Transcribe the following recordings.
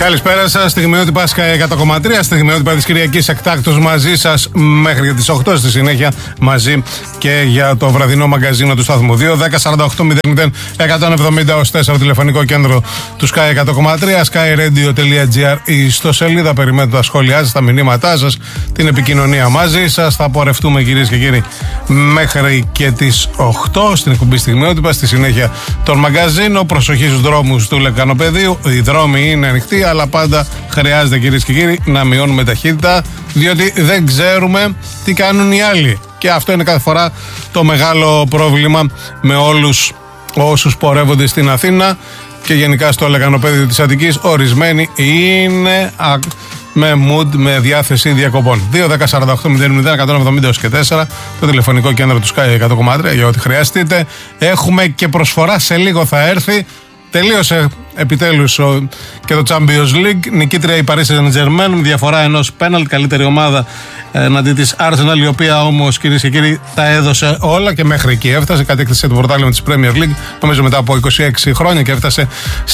Καλησπέρα σας, στιγμιότυπα Sky 100,3, στιγμιότυπα της Κυριακής εκτάκτως μαζί σας μέχρι και τις 8, στη συνέχεια μαζί και για το βραδινό μαγκαζίνο του σταθμού 2-10-48-00-170-4 τηλεφωνικό κέντρο του Sky 100,3, skyradio.gr, η ιστοσελίδα. Περιμένετε τα σχόλιά σας, τα μηνύματά σας, την επικοινωνία μαζί σας. Θα πορευτούμε κυρίες και κύριοι μέχρι και τις 8 στην εκπομπή στιγμιότυπα, στη συνέχεια τον μαγκαζίνο. Προσοχή στους δρόμους του Λεκανοπεδίου, οι δρόμοι είναι ανοιχτοί, αλλά πάντα χρειάζεται κυρίες και κύριοι να μειώνουμε ταχύτητα, διότι δεν ξέρουμε τι κάνουν οι άλλοι. Και αυτό είναι κάθε φορά το μεγάλο πρόβλημα με όλους όσους πορεύονται στην Αθήνα και γενικά στο Λεκανοπέδιο της Αττικής. Ορισμένοι είναι με mood, με διάθεση διακοπών. 2-10-48-00-170-4 το τηλεφωνικό κέντρο του Sky 100,3 για ό,τι χρειαστείτε. Έχουμε και προσφορά, σε λίγο θα έρθει. Τελείωσε επιτέλους και το Champions League. Νικήτρια η Paris Saint-Germain με διαφορά ενός πέναλτ. Καλύτερη ομάδα εναντί της Arsenal, η οποία όμως κυρίες και κύριοι τα έδωσε όλα και μέχρι εκεί έφτασε. Κατέκτησε το πρωτάθλημα της Premier League, νομίζω μετά από 26 χρόνια, και έφτασε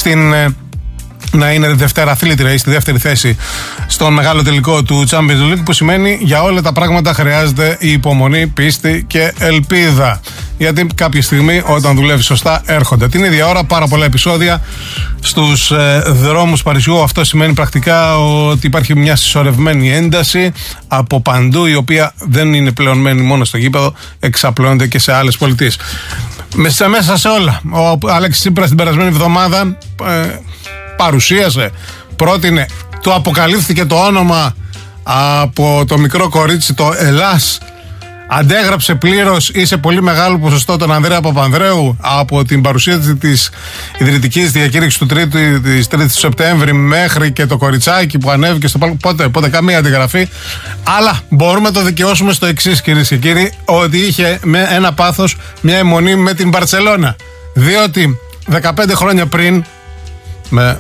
να είναι δευτέρα αθλήτρια ή στη δεύτερη θέση στον μεγάλο τελικό του Champions League, που σημαίνει για όλα τα πράγματα χρειάζεται η υπομονή, πίστη και ελπίδα. Γιατί κάποια στιγμή όταν δουλεύει σωστά έρχονται. Την ίδια ώρα πάρα πολλά επεισόδια στους δρόμους Παρισιού. Αυτό σημαίνει πρακτικά ότι υπάρχει μια συσσωρευμένη ένταση από παντού, η οποία δεν είναι πλέον μένει μόνο στο γήπεδο, εξαπλώνεται και σε άλλες πολιτείες. Μέσα σε όλα. Ο Αλέξης Τσίπρας την περασμένη εβδομάδα παρουσίασε, πρότεινε, του αποκαλύφθηκε το όνομα από το μικρό κορίτσι, το Ελλάς. Αντέγραψε πλήρως ή σε πολύ μεγάλο ποσοστό τον Ανδρέα Παπανδρέου από την παρουσίαση της ιδρυτικής διακήρυξης της 3ης του Σεπτέμβρη μέχρι και το κοριτσάκι που ανέβηκε στο πάλκο. Πότε καμία αντιγραφή. Αλλά μπορούμε να το δικαιώσουμε στο εξής, κυρίες και κύριοι, ότι είχε με ένα πάθος, μια αιμονή με την Μπαρτσελώνα. Διότι 15 χρόνια πριν, με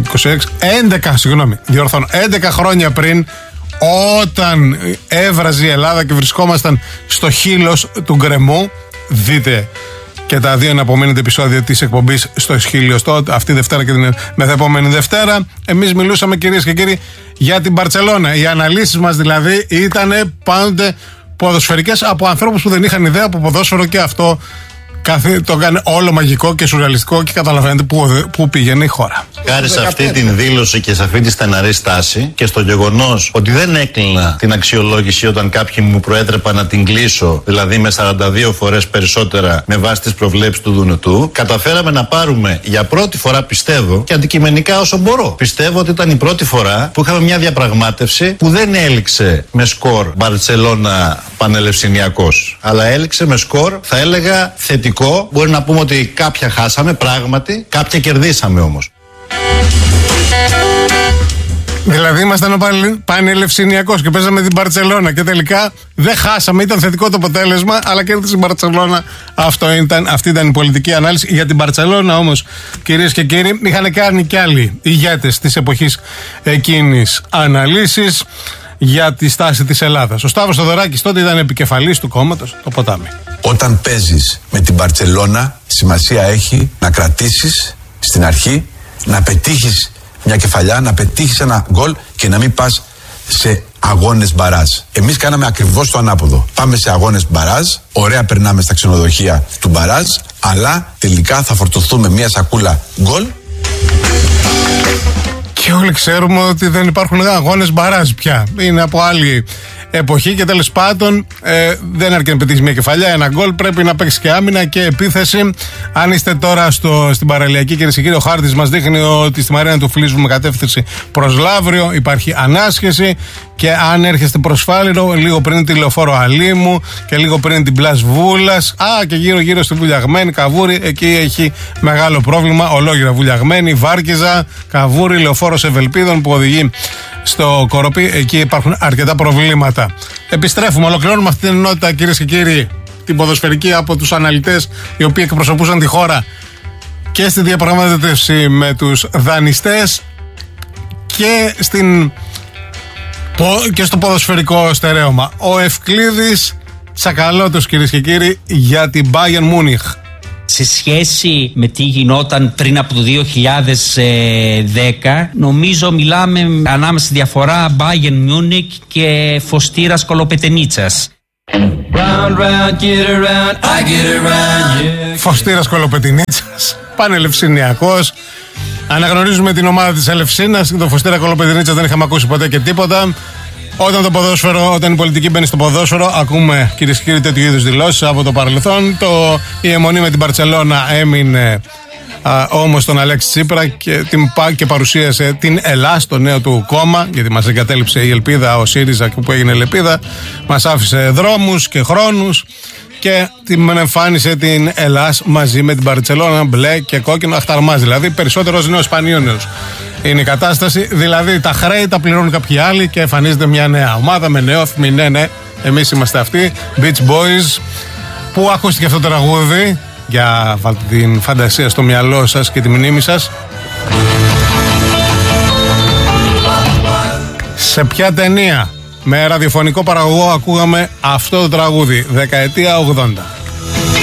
11 χρόνια πριν, όταν έβραζε η Ελλάδα και βρισκόμασταν στο χείλος του γκρεμού, δείτε και τα δύο αναπομείνοντα επεισόδια της εκπομπής στο χείλος, αυτή Δευτέρα και την μεθεπόμενη Δευτέρα, εμείς μιλούσαμε κυρίες και κύριοι για την Μπαρτσελώνα. Οι αναλύσεις μας δηλαδή ήταν πάντοτε ποδοσφαιρικές από ανθρώπους που δεν είχαν ιδέα από ποδόσφαιρο, και αυτό το έκανε όλο μαγικό και σουρεαλιστικό, και καταλαβαίνετε πού πήγαινε η χώρα. Χάρη σε αυτή την δήλωση και σε αυτή τη στεναρή στάση και στο γεγονός ότι δεν έκλεινα την αξιολόγηση όταν κάποιοι μου προέτρεπαν να την κλείσω, δηλαδή με 42 φορές περισσότερα με βάση τις προβλέψεις του Δουνουτού, καταφέραμε να πάρουμε για πρώτη φορά, πιστεύω, και αντικειμενικά όσο μπορώ, πιστεύω ότι ήταν η πρώτη φορά που είχαμε μια διαπραγμάτευση που δεν έληξε με σκορ Μπαρτσελώνα Πανελευσυνιακός, αλλά έληξε με σκορ, θα έλεγα, θετικό. Μπορεί να πούμε ότι κάποια χάσαμε πράγματι, κάποια κερδίσαμε όμως. Δηλαδή ήμασταν ο Πανελευσυνιακός και παίζαμε την Μπαρτσελώνα και τελικά δεν χάσαμε, ήταν θετικό το αποτέλεσμα, αλλά κέρδισε η Μπαρτσελώνα. Αυτή ήταν η πολιτική ανάλυση. Για την Μπαρτσελώνα όμως, κυρίες και κύριοι, είχαν κάνει κι άλλοι ηγέτες της εποχής εκείνης αναλύσεις για τη στάση της Ελλάδας. Ο Σταύρος Θοδωράκης τότε ήταν επικεφαλής του κόμματος το Ποτάμι. Όταν παίζεις με την Μπαρτσελώνα, σημασία έχει να κρατήσεις στην αρχή, να πετύχεις μια κεφαλιά, να πετύχεις ένα γκολ και να μην πας σε αγώνες μπαράζ. Εμείς κάναμε ακριβώς το ανάποδο. Πάμε σε αγώνες μπαράζ, ωραία περνάμε στα ξενοδοχεία του μπαράζ, αλλά τελικά θα φορτωθούμε μια σακούλα γκολ. Και όλοι ξέρουμε ότι δεν υπάρχουν αγώνες μπαράζ πια. Είναι από άλλη εποχή και τέλος πάντων δεν αρκεί να πετύχει μια κεφαλιά, ένα γκολ. Πρέπει να παίξει και άμυνα και επίθεση. Αν είστε τώρα στην παραλιακή, κυρίες και κύριοι, ο χάρτης μας δείχνει ότι στη Μαρίνα του Φλίσβου με κατεύθυνση προς Λαύριο υπάρχει ανάσχεση. Και αν έρχεστε προς Φάληρο, λίγο πριν τη Λεωφόρο Αλήμου και λίγο πριν την Πλάς Βούλας, και γύρω-γύρω στη Βουλιαγμένη, Καβούρη, εκεί έχει μεγάλο πρόβλημα. Ολόγυρα Βουλιαγμένη, Βάρκιζα, Καβούρη, Λεωφόρος Ευελπίδων που οδηγεί στο Κοροπή, εκεί υπάρχουν αρκετά προβλήματα. Επιστρέφουμε, ολοκληρώνουμε αυτή την ενότητα, κυρίες και κύριοι, την ποδοσφαιρική, από τους αναλυτές οι οποίοι εκπροσωπούσαν τη χώρα και στη διαπραγμάτευση με τους δανειστές και στο ποδοσφαιρικό στερέωμα. Ο Ευκλήδης Τσακαλώτος, κυρίες και κύριοι, για την Bayern Munich. Σε σχέση με τι γινόταν πριν από το 2010, νομίζω μιλάμε ανάμεσα στη διαφορά Bayern Munich και Φωστήρας Κολοπετενίτσας. Φωστήρας Κολοπετενίτσας, πανελευσυνιακός. Αναγνωρίζουμε την ομάδα της Ελευσίνας και τον Φωστήρα Κολοπετενίτσας δεν είχαμε ακούσει ποτέ και τίποτα. Όταν η πολιτική μπαίνει στο ποδόσφαιρο, ακούμε κυρίες και κύριοι τέτοιου είδους δηλώσεις από το παρελθόν. Η αιμονή με την Μπαρτσελώνα έμεινε όμως τον Αλέξη Τσίπρα και παρουσίασε την ΕΛΑΣ, το νέο του κόμμα, γιατί μας εγκατέλειψε η ελπίδα, ο ΣΥΡΙΖΑ που έγινε ελπίδα, μας άφησε δρόμους και χρόνους και την εμφάνισε την ΕΛΑΣ μαζί με την Μπαρτσελώνα, μπλε και κόκκινο, αχταρμάς, δηλαδή περισσότερος νέος Σπανίωνιος. Είναι η κατάσταση, δηλαδή τα χρέη τα πληρώνουν κάποιοι άλλοι και εμφανίζεται μια νέα ομάδα με νέο θμη. Ναι, εμείς είμαστε αυτοί, Beach Boys. Πού ακούστηκε αυτό το τραγούδι? Για βάλτε την φαντασία στο μυαλό σας και τη μνήμη σας. Σε ποια ταινία με ραδιοφωνικό παραγωγό ακούγαμε αυτό το τραγούδι? Δεκαετία 80.